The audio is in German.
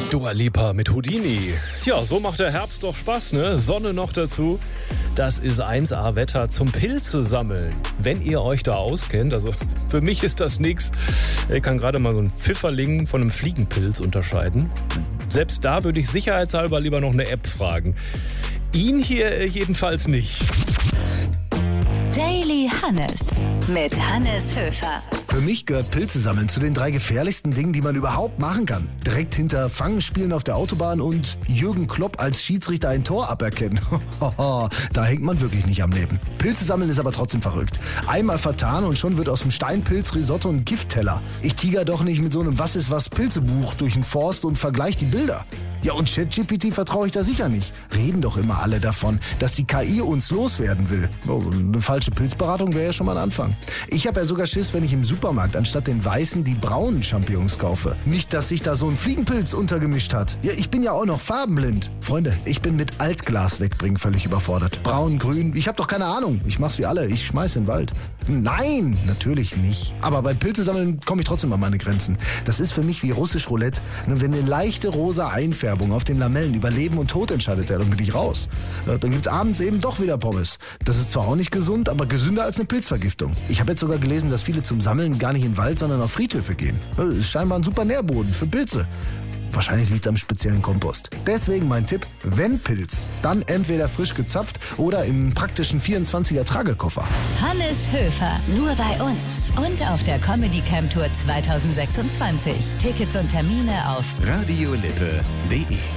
Dua Lipa mit Houdini. Ja, so macht der Herbst doch Spaß, ne? Sonne noch dazu. Das ist 1A-Wetter zum Pilze sammeln. Wenn ihr euch da auskennt, also für mich ist das nix. Ich kann gerade mal so einen Pfifferling von einem Fliegenpilz unterscheiden. Selbst da würde ich sicherheitshalber lieber noch eine App fragen. Ihn hier jedenfalls nicht. Daily Hannes mit Hannes Höfer. Für mich gehört Pilze sammeln zu den 3 gefährlichsten Dingen, die man überhaupt machen kann. Direkt hinter Fangenspielen auf der Autobahn und Jürgen Klopp als Schiedsrichter ein Tor aberkennen. Da hängt man wirklich nicht am Leben. Pilze sammeln ist aber trotzdem verrückt. Einmal vertan und schon wird aus dem Steinpilz Risotto ein Giftteller. Ich tiger doch nicht mit so einem Was-ist-was-Pilzebuch durch den Forst und vergleich die Bilder. Ja, und ChatGPT vertraue ich da sicher nicht. Reden doch immer alle davon, dass die KI uns loswerden will. Oh, eine falsche Pilzberatung wäre ja schon mal ein Anfang. Ich habe ja sogar Schiss, wenn ich im Supermarkt anstatt den weißen die braunen Champignons kaufe. Nicht, dass sich da so ein Fliegenpilz untergemischt hat. Ja, ich bin ja auch noch farbenblind. Freunde, ich bin mit Altglas wegbringen völlig überfordert. Braun, grün, ich habe doch keine Ahnung. Ich mach's wie alle, ich schmeiß in den Wald. Nein, natürlich nicht. Aber bei Pilzesammeln komme ich trotzdem an meine Grenzen. Das ist für mich wie russisch Roulette. Wenn eine leichte rosa Einfärbung auf den Lamellen über Leben und Tod entscheidet, dann bin ich raus. Dann gibt's abends eben doch wieder Pommes. Das ist zwar auch nicht gesund, aber gesünder als eine Pilzvergiftung. Ich habe jetzt sogar gelesen, dass viele zum Sammeln gar nicht in den Wald, sondern auf Friedhöfe gehen. Das ist scheinbar ein super Nährboden für Pilze. Wahrscheinlich liegt es am speziellen Kompost. Deswegen mein Tipp, wenn Pilz, dann entweder frisch gezapft oder im praktischen 24er Tragekoffer. Hannes Höfer, nur bei uns und auf der Comedy Camp Tour 2026. Tickets und Termine auf radiolippe.de